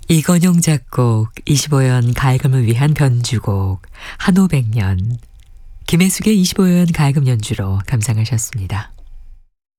이건용 작곡 25연 가야금을 위한 변주곡 한오백년 김혜숙의 25연 가야금 연주로 감상하셨습니다.